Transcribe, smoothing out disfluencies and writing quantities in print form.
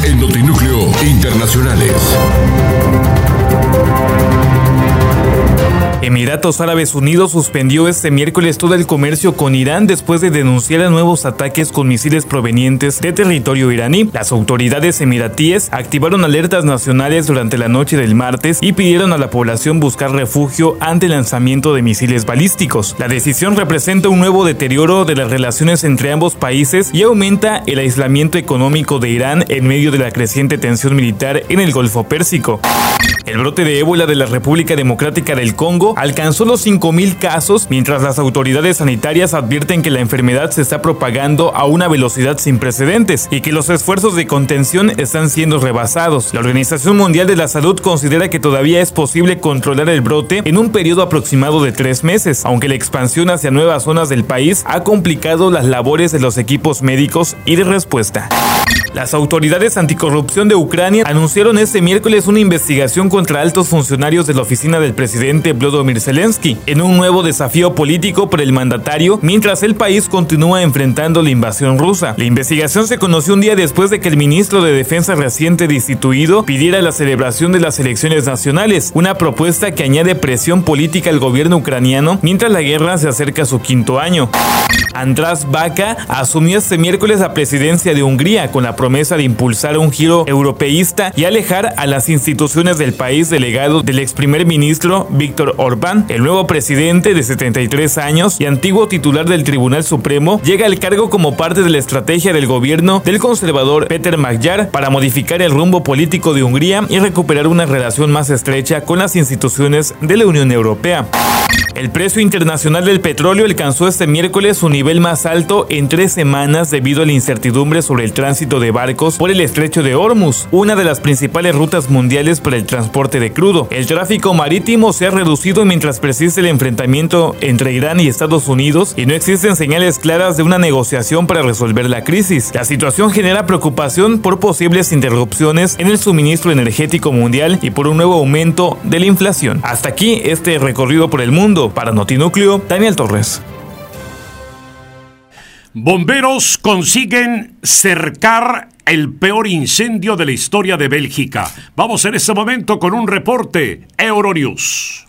en Notinúcleo Internacionales. Emiratos Árabes Unidos suspendió este miércoles todo el comercio con Irán después de denunciar nuevos ataques con misiles provenientes de territorio iraní. Las autoridades emiratíes activaron alertas nacionales durante la noche del martes y pidieron a la población buscar refugio ante el lanzamiento de misiles balísticos. La decisión representa un nuevo deterioro de las relaciones entre ambos países y aumenta el aislamiento económico de Irán en medio de la creciente tensión militar en el Golfo Pérsico. El brote de ébola de la República Democrática del Congo alcanzó los 5,000 casos, mientras las autoridades sanitarias advierten que la enfermedad se está propagando a una velocidad sin precedentes y que los esfuerzos de contención están siendo rebasados. La Organización Mundial de la Salud considera que todavía es posible controlar el brote en un periodo aproximado de 3 meses, aunque la expansión hacia nuevas zonas del país ha complicado las labores de los equipos médicos y de respuesta. Las autoridades anticorrupción de Ucrania anunciaron este miércoles una investigación contra altos funcionarios de la oficina del presidente Volodymyr Zelensky, en un nuevo desafío político para el mandatario mientras el país continúa enfrentando la invasión rusa. La investigación se conoció un día después de que el ministro de Defensa reciente destituido pidiera la celebración de las elecciones nacionales, una propuesta que añade presión política al gobierno ucraniano mientras la guerra se acerca a su 5º año. András Baca asumió este miércoles la presidencia de Hungría con la promesa de impulsar un giro europeísta y alejar a las instituciones del país del legado del ex primer ministro Viktor Orbán. El nuevo presidente de 73 años y antiguo titular del Tribunal Supremo llega al cargo como parte de la estrategia del gobierno del conservador Péter Magyar para modificar el rumbo político de Hungría y recuperar una relación más estrecha con las instituciones de la Unión Europea. El precio internacional del petróleo alcanzó este miércoles su nivel más alto en 3 semanas debido a la incertidumbre sobre el tránsito de barcos por el estrecho de Hormuz, una de las principales rutas mundiales para el transporte de crudo. El tráfico marítimo se ha reducido mientras persiste el enfrentamiento entre Irán y Estados Unidos y no existen señales claras de una negociación para resolver la crisis. La situación genera preocupación por posibles interrupciones en el suministro energético mundial y por un nuevo aumento de la inflación. Hasta aquí este recorrido por el mundo. Para Notinúcleo, Daniel Torres. Bomberos consiguen cercar el peor incendio de la historia de Bélgica. Vamos en este momento con un reporte Euronews.